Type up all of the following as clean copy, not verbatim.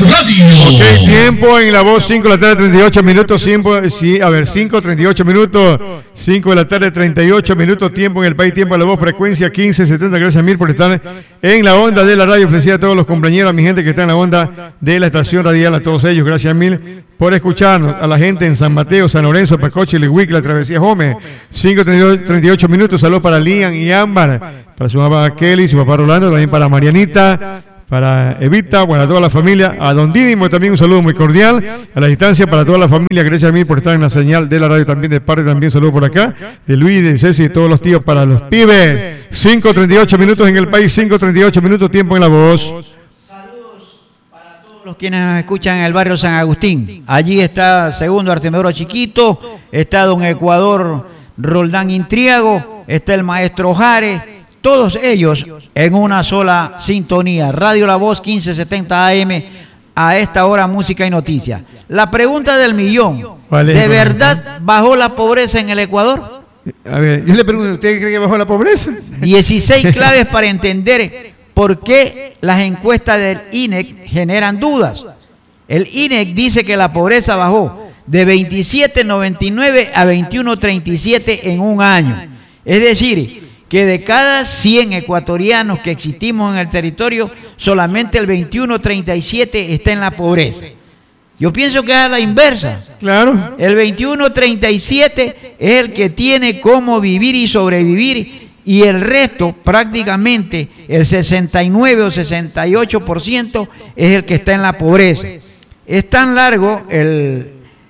Radio. Ok, tiempo en La Voz, 5 de la tarde, 38 minutos. 5:38 minutos. 5 de la tarde, 38 minutos. Tiempo en el país, tiempo en La Voz, frecuencia 1570. Gracias mil por estar en la onda de la radio. Felicidades a todos los compañeros, a mi gente que está en la onda de la estación radial, a todos ellos. Gracias mil por escucharnos. A la gente en San Mateo, San Lorenzo, Pacoche, Lewick, la Travesía Jome. 5:38 minutos. Saludos para Lian y Ámbar, para su mamá Kelly, su papá Rolando, también para Marianita, para Evita, bueno, a toda la familia, a Don Didimo también un saludo muy cordial, a la distancia para toda la familia, gracias a mí por estar en la señal de la radio también, de parte también saludo por acá, de Luis, de Ceci, de todos los tíos para los pibes. 5:38 minutos en el país, 5:38 minutos, tiempo en La Voz. Saludos para todos los quienes nos escuchan en el barrio San Agustín. Allí está segundo Artemedoro Chiquito, está don Ecuador Roldán Intriago, está el maestro Jare, todos ellos en una sola sintonía. Radio La Voz 1570 AM, a esta hora música y noticias. La pregunta del millón, ¿de verdad bajó la pobreza en el Ecuador? A ver, yo le pregunto, ¿usted cree que bajó la pobreza? 16 claves para entender por qué las encuestas del INEC generan dudas. El INEC dice que la pobreza bajó de 27.99 a 21.37 en un año. Es decir, que de cada 100 ecuatorianos que existimos en el territorio, solamente el 21.37 está en la pobreza. Yo pienso que es a la inversa. Claro. El 21.37 es el que tiene cómo vivir y sobrevivir, y el resto, prácticamente el 69 o 68%, es el que está en la pobreza. Es tan largo el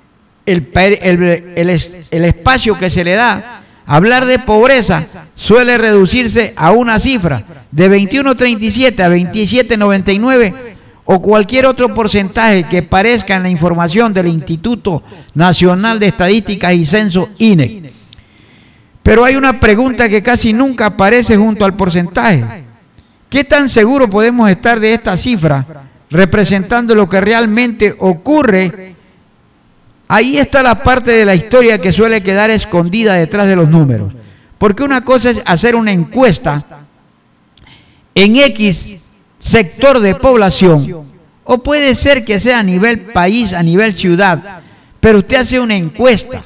espacio que se le da. Hablar de pobreza suele reducirse a una cifra de 21.37 a 27.99 o cualquier otro porcentaje que parezca en la información del Instituto Nacional de Estadísticas y Censo, INEC. Pero hay una pregunta que casi nunca aparece junto al porcentaje. ¿Qué tan seguro podemos estar de esta cifra representando lo que realmente ocurre? Ahí está la parte de la historia que suele quedar escondida detrás de los números. Porque una cosa es hacer una encuesta en X sector de población, o puede ser que sea a nivel país, a nivel ciudad, pero usted hace una encuesta.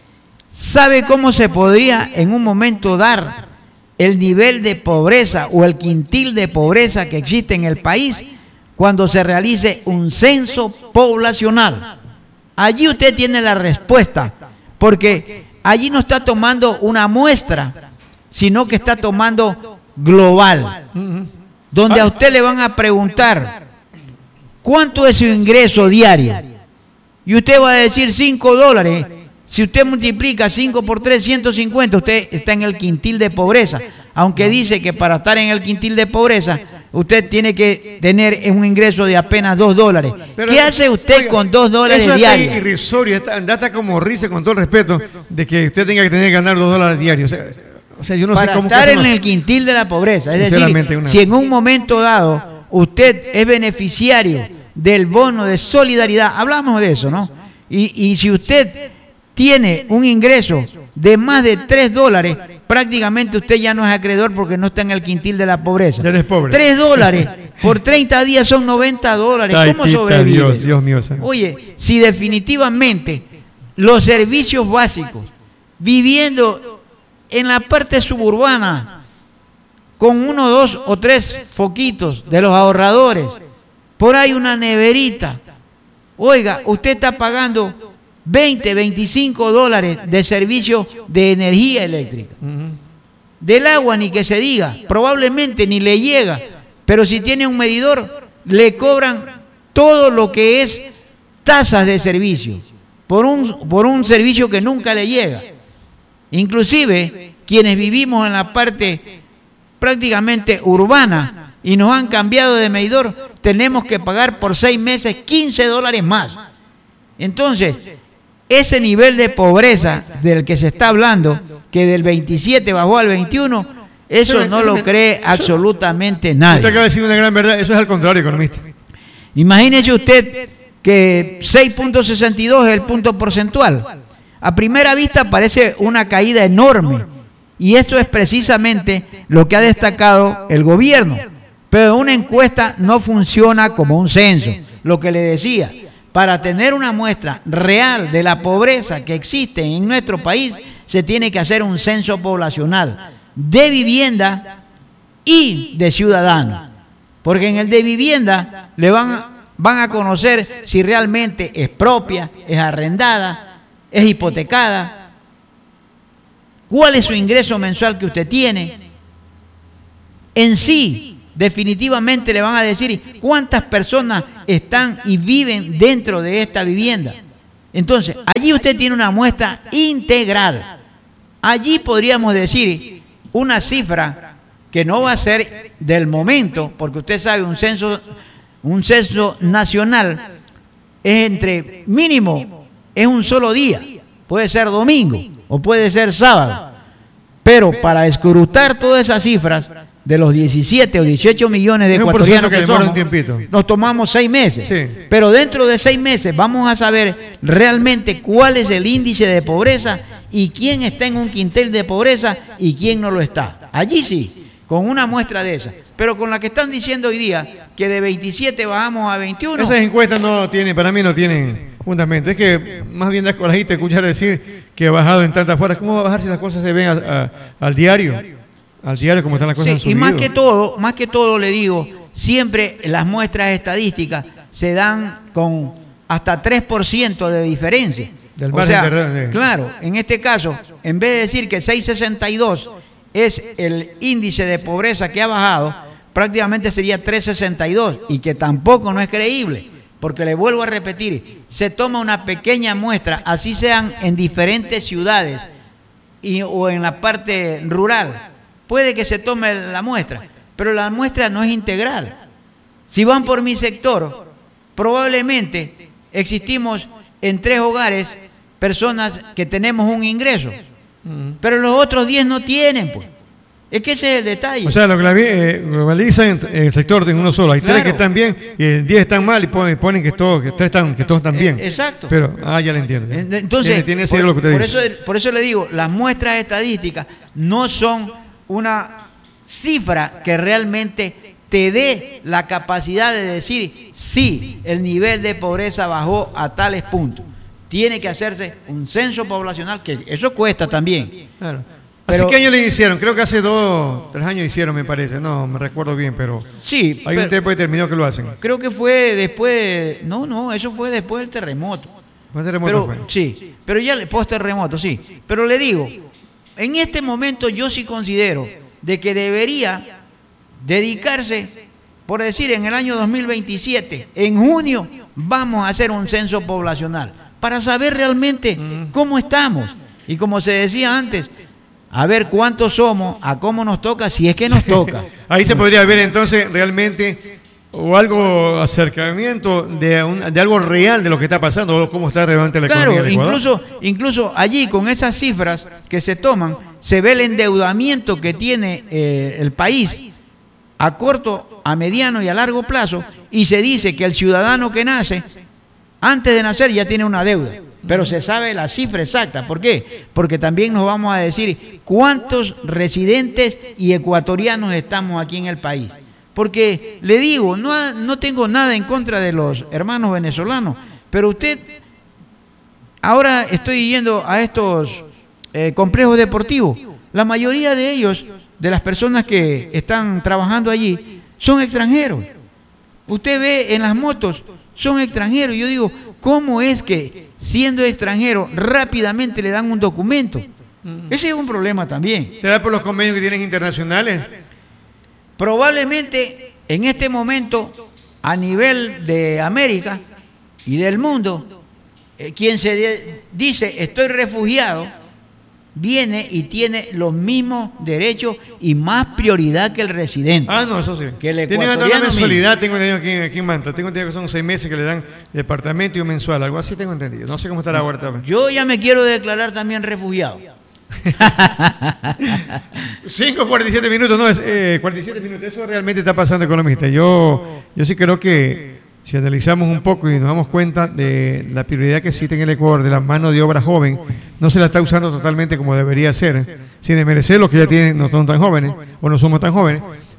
¿Sabe cómo se podría en un momento dar el nivel de pobreza o el quintil de pobreza que existe en el país cuando se realice un censo poblacional? Allí usted tiene la respuesta, porque allí no está tomando una muestra, sino que está tomando global, donde a usted le van a preguntar ¿cuánto es su ingreso diario? Y usted va a decir $5. Si usted multiplica 5 por 3, 150, usted está en el quintil de pobreza, aunque dice que para estar en el quintil de pobreza usted tiene que tener un ingreso de apenas $2. Pero, ¿qué hace usted con $2 diarios? Es irrisorio, anda como risa, con todo el respeto, de que usted tenga que tener que ganar $2 diarios. O sea, yo no para sé cómo estar en el quintil de la pobreza. Es decir, si en un momento dado usted es beneficiario del bono de solidaridad, hablamos de eso, ¿no? Y si usted tiene un ingreso de más de $3, prácticamente usted ya no es acreedor porque no está en el quintil de la pobreza. Ya eres pobre. $3 por 30 días son $90. Ay, ¿Cómo sobrevive? Dios mío. Oye, si definitivamente los servicios básicos, viviendo en la parte suburbana, con 1, 2 o 3 foquitos de los ahorradores, por ahí una neverita, oiga, usted está pagando $20, $25 de servicio de energía eléctrica. Del agua ni que se diga, probablemente ni le llega, pero si tiene un medidor, le cobran todo lo que es tasas de servicio, por un servicio que nunca le llega. Inclusive, quienes vivimos en la parte prácticamente urbana y nos han cambiado de medidor, tenemos que pagar por 6 meses $15 más. Entonces, ese nivel de pobreza del que se está hablando, que del 27 bajó al 21, eso no lo cree absolutamente nadie. Usted acaba de decir una gran verdad, eso es al contrario, economista. Imagínese usted que 6.62 es el punto porcentual. A primera vista parece una caída enorme, y esto es precisamente lo que ha destacado el gobierno. Pero una encuesta no funciona como un censo. lo que le decía. Para tener una muestra real de la pobreza que existe en nuestro país, se tiene que hacer un censo poblacional de vivienda y de ciudadanos. Porque en el de vivienda le van a conocer si realmente es propia, es arrendada, es hipotecada, cuál es su ingreso mensual que usted tiene. En sí, definitivamente le van a decir cuántas personas están y viven dentro de esta vivienda. Entonces, allí usted tiene una muestra integral. Allí podríamos decir una cifra que no va a ser del momento, porque usted sabe, un censo nacional es entre mínimo, es un solo día, puede ser domingo o puede ser sábado, pero para escrutar todas esas cifras de los 17 o 18 millones de ecuatorianos que somos, nos tomamos 6 meses. Sí. Pero dentro de 6 meses vamos a saber realmente cuál es el índice de pobreza y quién está en un quintil de pobreza y quién no lo está. Allí sí, con una muestra de esa. Pero con la que están diciendo hoy día, que de 27 bajamos a 21. Esas encuestas no tienen, para mí no tienen fundamento. Es que más bien da corajito escuchar decir que ha bajado en tantas horas. ¿Cómo va a bajar si las cosas se ven al diario? Al diario, como están las cosas. Sí, y más que todo le digo, siempre las muestras estadísticas se dan con hasta 3% de diferencia. Del margen, claro, en este caso, en vez de decir que 6,62 es el índice de pobreza que ha bajado, prácticamente sería 3,62, y que tampoco no es creíble, porque le vuelvo a repetir, se toma una pequeña muestra, así sean en diferentes ciudades o en la parte rural. Puede que se tome la muestra, pero la muestra no es integral. Si van por mi sector, probablemente existimos en 3 hogares personas que tenemos un ingreso, pero los otros 10 no tienen, pues. Es que ese es el detalle. O sea, lo globalizan en el sector de uno solo. Hay 3 que están bien y 10 están mal y ponen que todos están bien. Exacto. Pero, ya le entiendo. Entonces, tiene lo que usted dice. Por eso le digo, las muestras estadísticas no son una cifra que realmente te dé la capacidad de decir, sí, el nivel de pobreza bajó a tales puntos. Tiene que hacerse un censo poblacional, que eso cuesta también. Claro. ¿Hace qué año le hicieron? Creo que hace 2, 3 años hicieron, me parece. No me recuerdo bien, pero sí, hay un tiempo determinado que lo hacen. Creo que fue después, eso fue después del terremoto. ¿Después del terremoto fue? Sí, pero ya post-terremoto, sí. Pero le digo, en este momento yo sí considero de que debería dedicarse, por decir, en el año 2027, en junio, vamos a hacer un censo poblacional para saber realmente cómo estamos. Y como se decía antes, a ver cuántos somos, a cómo nos toca, si es que nos toca. Ahí se podría ver entonces realmente o algo acercamiento de algo real de lo que está pasando o cómo está relevante la economía del Ecuador. Incluso allí con esas cifras que se toman, se ve el endeudamiento que tiene el país a corto, a mediano y a largo plazo, y se dice que el ciudadano que nace, antes de nacer ya tiene una deuda. Pero se sabe la cifra exacta. ¿Por qué? Porque también nos vamos a decir cuántos residentes y ecuatorianos estamos aquí en el país. Porque le digo, no tengo nada en contra de los hermanos venezolanos, pero usted, ahora estoy yendo a estos complejos deportivos. La mayoría de ellos, de las personas que están trabajando allí, son extranjeros. Usted ve en las motos, son extranjeros. Yo digo, ¿cómo es que siendo extranjero rápidamente le dan un documento? Ese es un problema también. ¿Será por los convenios que tienen internacionales? Probablemente en este momento, a nivel de América y del mundo, quien se dice estoy refugiado, viene y tiene los mismos derechos y más prioridad que el residente. No, eso sí. Que el tienen una mensualidad, tengo entendido aquí en Manta. Tengo entendido que son 6 meses que le dan departamento y un mensual, algo así tengo entendido. No sé cómo estará ahora también. Yo ya me quiero declarar también refugiado. 5:47 minutos, no, es 47 minutos. Eso realmente está pasando, economista. Yo sí creo que si analizamos un poco y nos damos cuenta de la prioridad que existe en el Ecuador de la mano de obra joven, no se la está usando totalmente como debería ser, sin desmerecer los que ya tienen, no son tan jóvenes o no somos tan jóvenes,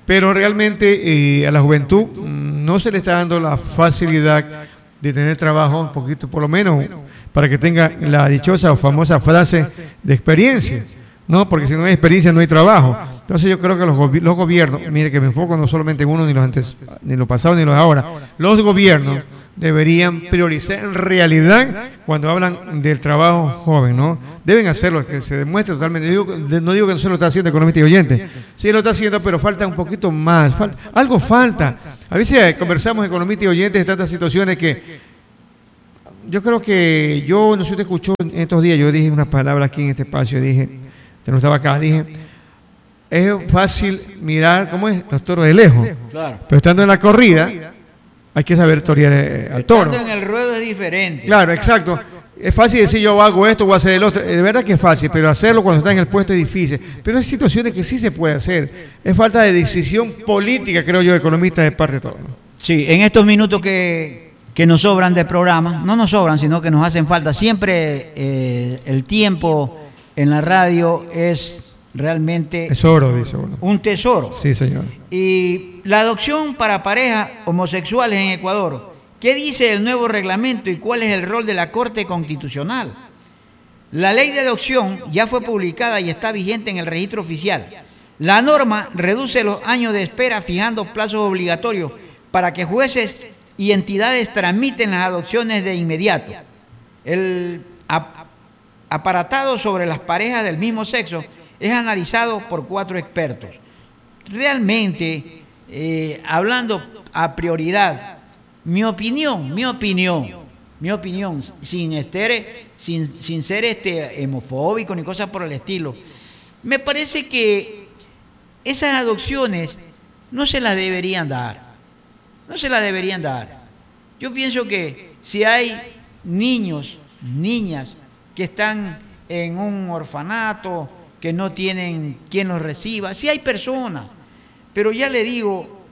pero realmente a la juventud no se le está dando la facilidad de tener trabajo un poquito, por lo menos, para que tenga la dichosa o famosa frase de experiencia, ¿no? Porque si no hay experiencia no hay trabajo. Entonces yo creo que los gobiernos, mire que me enfoco no solamente en uno, ni los pasados ni los de ahora, los gobiernos deberían priorizar en realidad cuando hablan del trabajo joven, ¿no? Deben hacerlo, que se demuestre totalmente. No digo que no se lo está haciendo Economista y Oyente, sí lo está haciendo, pero falta un poquito más, algo falta. A veces conversamos Economistas y Oyentes de tantas situaciones que yo creo que no sé si usted escuchó en estos días, yo dije unas palabras aquí en este espacio, dije, no estaba acá, dije, es fácil mirar, ¿cómo es? Los toros de lejos, claro. Pero estando en la corrida, hay que saber torear al toro. Estando en el ruedo es diferente. Claro, exacto. Es fácil decir yo hago esto, voy a hacer el otro. De verdad que es fácil, pero hacerlo cuando está en el puesto es difícil. Pero hay situaciones que sí se puede hacer. Es falta de decisión política, creo yo, economista, de parte de todos, ¿no? Sí, en estos minutos que nos sobran de programa, no nos sobran, sino que nos hacen falta. Siempre el tiempo en la radio es realmente es oro, dice uno. Un tesoro. Sí, señor. Y la adopción para parejas homosexuales en Ecuador, ¿qué dice el nuevo reglamento y cuál es el rol de la Corte Constitucional? La ley de adopción ya fue publicada y está vigente en el registro oficial. La norma reduce los años de espera fijando plazos obligatorios para que jueces y entidades tramiten las adopciones de inmediato. El apartado sobre las parejas del mismo sexo es analizado por 4 expertos. Realmente, hablando a prioridad, mi opinión, sin ser homofóbico ni cosas por el estilo, me parece que esas adopciones no se las deberían dar. No se las deberían dar. Yo pienso que si hay niños, niñas que están en un orfanato, que no tienen quien los reciba, si hay personas, pero ya le digo,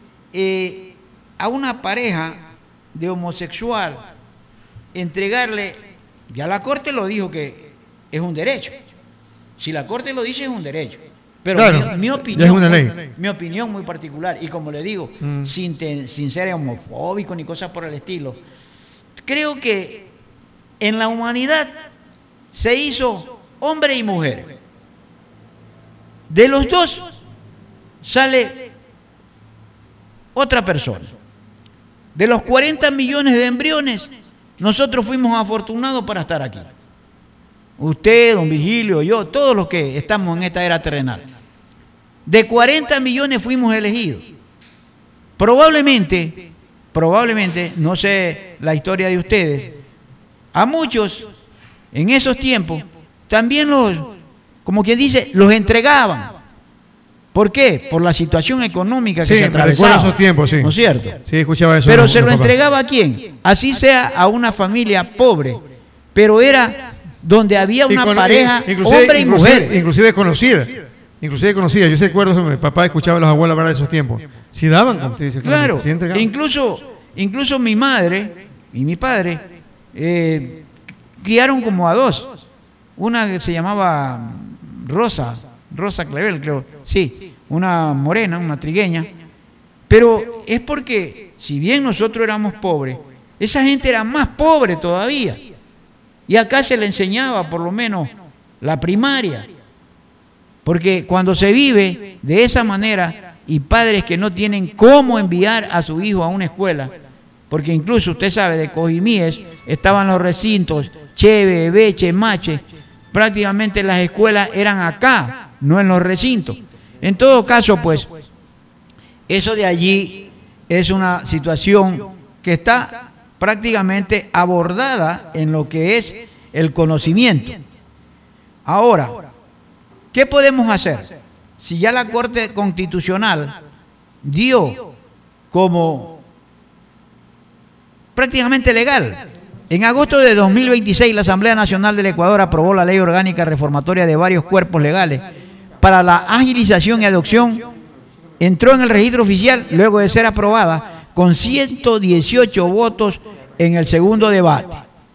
a una pareja de homosexual, entregarle, ya la Corte lo dijo que es un derecho. Si la Corte lo dice es un derecho. Pero claro, mi opinión, es una ley. Mi opinión muy particular, y como le digo, sin ser homofóbico ni cosas por el estilo, creo que en la humanidad se hizo hombre y mujer. De los dos sale otra persona. De los 40 millones de embriones, nosotros fuimos afortunados para estar aquí. Usted, don Virgilio, yo, todos los que estamos en esta era terrenal. De 40 millones fuimos elegidos. Probablemente, no sé la historia de ustedes, a muchos en esos tiempos también como quien dice, los entregaban. ¿Por qué? Por la situación económica que se atravesaba. Recuerdo esos tiempos, sí. ¿No es cierto? Sí, escuchaba eso. Pero se lo entregaba ¿a quién? Así sea a una familia pobre, pero era donde había una pareja, hombre y mujer. Inclusive conocida. Yo recuerdo, mi papá escuchaba a los abuelos hablar de esos tiempos. Si daban, como usted dice. Claro, incluso mi madre y mi padre criaron como a 2. Una que se llamaba Rosa Clevel, creo. Sí, una morena, una trigueña. Pero es porque, si bien nosotros éramos pobres, esa gente era más pobre todavía. Y acá se le enseñaba por lo menos la primaria. Porque cuando se vive de esa manera y padres que no tienen cómo enviar a su hijo a una escuela, porque incluso usted sabe, de Cojimíes estaban los recintos, Cheve, Beche, Mache, prácticamente las escuelas eran acá, no en los recintos. En todo caso, pues, eso de allí es una situación que está prácticamente abordada en lo que es el conocimiento. Ahora, ¿qué podemos hacer? Si ya la Corte Constitucional dio como prácticamente legal. En agosto de 2026, la Asamblea Nacional del Ecuador aprobó la Ley Orgánica Reformatoria de varios cuerpos legales para la agilización y adopción. Entró en el registro oficial luego de ser aprobada con 118 votos en el segundo debate.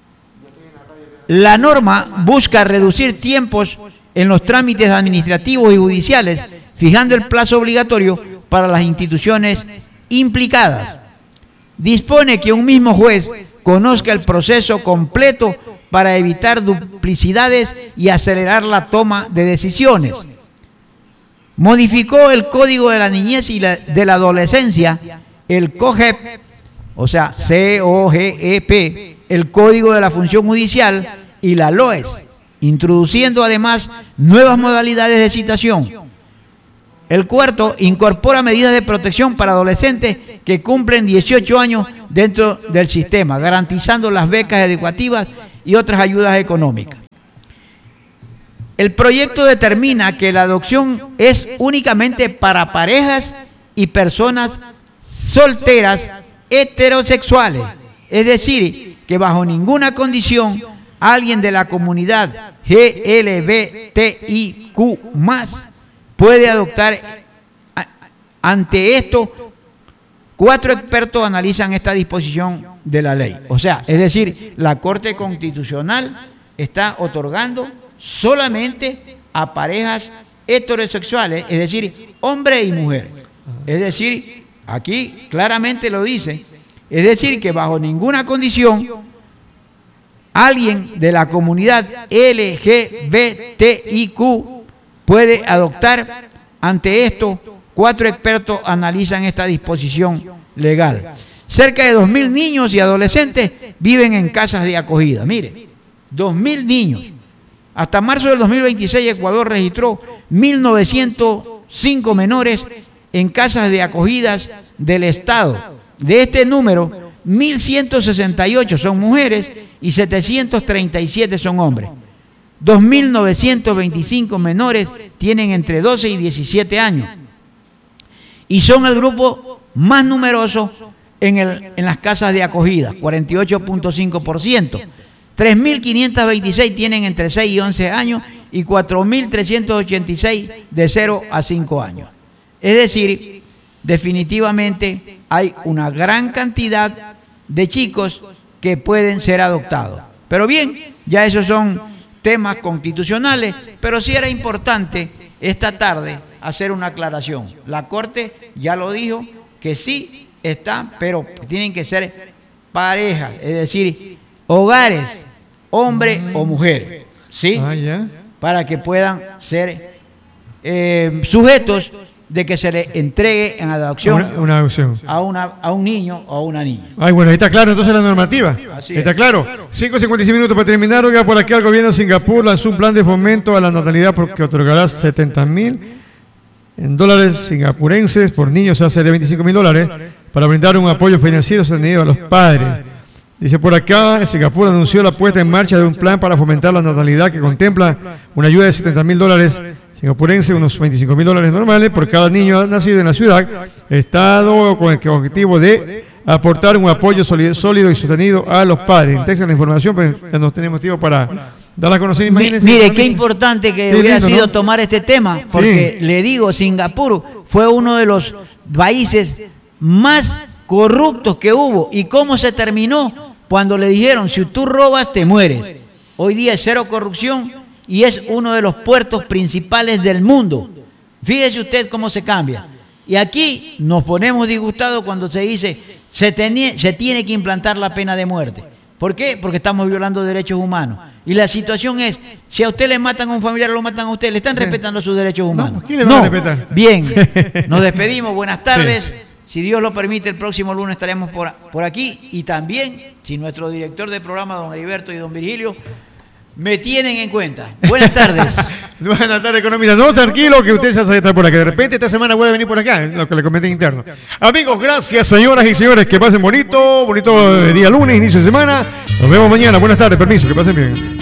La norma busca reducir tiempos en los trámites administrativos y judiciales, fijando el plazo obligatorio para las instituciones implicadas. Dispone que un mismo juez conozca el proceso completo para evitar duplicidades y acelerar la toma de decisiones. Modificó el Código de la Niñez y de la Adolescencia, el COGEP, o sea, COGEP, el Código de la Función Judicial y la LOES, introduciendo además nuevas modalidades de citación. El cuarto incorpora medidas de protección para adolescentes que cumplen 18 años dentro del sistema, garantizando las becas educativas y otras ayudas económicas. El proyecto determina que la adopción es únicamente para parejas y personas solteras heterosexuales, es decir, que bajo ninguna condición alguien de la comunidad LGBTIQ+ puede adoptar. Ante esto, 4 expertos analizan esta disposición de la ley. O sea, es decir, la Corte Constitucional está otorgando solamente a parejas heterosexuales, es decir, hombre y mujer. Es decir, aquí claramente lo dice, es decir, que bajo ninguna condición alguien de la comunidad LGBTIQ puede adoptar. Ante esto, 4 expertos analizan esta disposición legal. Cerca de 2.000 niños y adolescentes viven en casas de acogida. Mire, 2.000 niños. Hasta marzo del 2026, Ecuador registró 1.905 menores en casas de acogidas del Estado. De este número, 1.168 son mujeres y 737 son hombres. 2.925 menores tienen entre 12 y 17 años y son el grupo más numeroso en las casas de acogida, 48.5%. 3.526 tienen entre 6 y 11 años y 4.386 de 0 a 5 años. Es decir, definitivamente hay una gran cantidad de chicos que pueden ser adoptados. Pero bien, ya esos son temas constitucionales, pero sí era importante esta tarde hacer una aclaración. La Corte ya lo dijo, que sí está, pero tienen que ser parejas, es decir, hogares, hombre o mujer, ¿sí? Para que puedan ser sujetos de que se le entregue en adopción, una adopción a un niño o a una niña. Ay, bueno, ahí está claro entonces la normativa. Así está es. Claro. 5:56 minutos para terminar. Oiga, por aquí el gobierno de Singapur lanzó un plan de fomento a la natalidad que otorgará $70.000 en dólares singapurenses por niño, o sea, sería $25.000 para brindar un apoyo financiero sostenido a los padres. Dice por acá, Singapur anunció la puesta en marcha de un plan para fomentar la natalidad que contempla una ayuda de $70.000 singapurense, unos $25.000 normales por cada niño nacido en la ciudad, estado con el objetivo de aportar un apoyo sólido y sostenido a los padres. Integra la información, pero ya no tenemos tiempo para darla a conocer. Mire, qué importante que hubiera sido tomar este tema, porque le digo, Singapur fue uno de los países más corruptos que hubo. ¿Y cómo se terminó? Cuando le dijeron, si tú robas, te mueres. Hoy día es cero corrupción y es uno de los puertos principales del mundo. Fíjese usted cómo se cambia. Y aquí nos ponemos disgustados cuando se dice, se tiene que implantar la pena de muerte. ¿Por qué? Porque estamos violando derechos humanos. Y la situación es, si a usted le matan a un familiar, lo matan a usted, ¿le están respetando sus derechos humanos? ¿Quién le va a respetar? Bien, nos despedimos, buenas tardes. Si Dios lo permite, el próximo lunes estaremos por aquí. Y también, si nuestro director de programa, don Heriberto y don Virgilio, me tienen en cuenta. Buenas tardes. Buenas tardes, economista. No, tranquilo, que usted se hace estar por acá. De repente esta semana vuelve a venir por acá, lo que le comenté interno. Amigos, gracias, señoras y señores. Que pasen bonito día lunes, inicio de semana. Nos vemos mañana. Buenas tardes, permiso, que pasen bien.